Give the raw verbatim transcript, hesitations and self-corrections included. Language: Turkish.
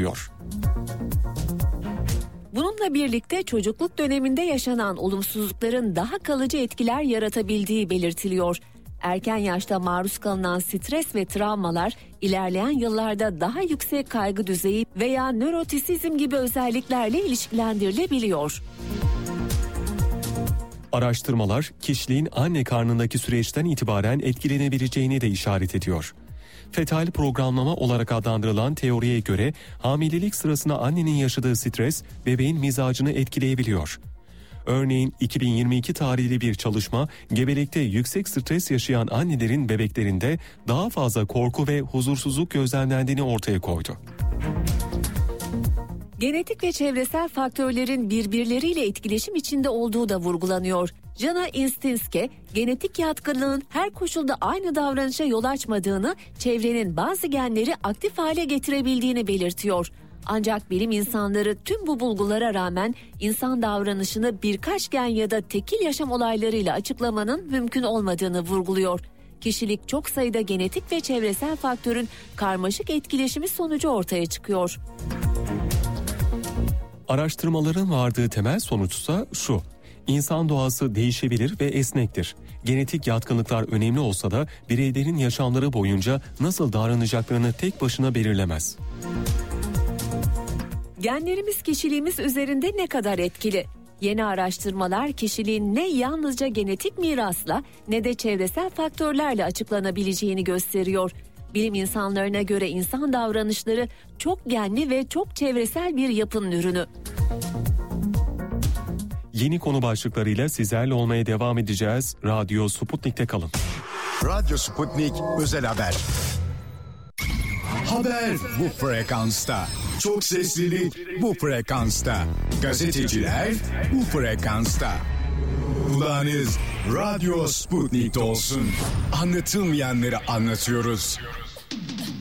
belirtiliyor. Bununla birlikte çocukluk döneminde yaşanan olumsuzlukların daha kalıcı etkiler yaratabildiği belirtiliyor. Erken yaşta maruz kalınan stres ve travmalar ilerleyen yıllarda daha yüksek kaygı düzeyi veya nörotisizm gibi özelliklerle ilişkilendirilebiliyor. Araştırmalar kişiliğin anne karnındaki süreçten itibaren etkilenebileceğini de işaret ediyor. Fetal programlama olarak adlandırılan teoriye göre hamilelik sırasında annenin yaşadığı stres bebeğin mizacını etkileyebiliyor. Örneğin iki bin yirmi iki tarihli bir çalışma gebelikte yüksek stres yaşayan annelerin bebeklerinde daha fazla korku ve huzursuzluk gözlemlendiğini ortaya koydu. Genetik ve çevresel faktörlerin birbirleriyle etkileşim içinde olduğu da vurgulanıyor. Jana Instinske, genetik yatkınlığın her koşulda aynı davranışa yol açmadığını, çevrenin bazı genleri aktif hale getirebildiğini belirtiyor. Ancak bilim insanları tüm bu bulgulara rağmen insan davranışını birkaç gen ya da tekil yaşam olaylarıyla açıklamanın mümkün olmadığını vurguluyor. Kişilik çok sayıda genetik ve çevresel faktörün karmaşık etkileşimi sonucu ortaya çıkıyor. Araştırmaların vardığı temel sonuçsa şu: İnsan doğası değişebilir ve esnektir. Genetik yatkınlıklar önemli olsa da bireylerin yaşamları boyunca nasıl davranacaklarını tek başına belirlemez. Genlerimiz kişiliğimiz üzerinde ne kadar etkili? Yeni araştırmalar kişiliğin ne yalnızca genetik mirasla ne de çevresel faktörlerle açıklanabileceğini gösteriyor. Bilim insanlarına göre insan davranışları çok genli ve çok çevresel bir yapının ürünü. Yeni konu başlıklarıyla sizlerle olmaya devam edeceğiz. Radyo Sputnik'te kalın. Radyo Sputnik özel haber. Haber bu frekansta. Çok seslilik bu frekansta. Gazeteciler bu frekansta. Kulağınız Radyo Sputnik'te olsun. Anlatılmayanları anlatıyoruz.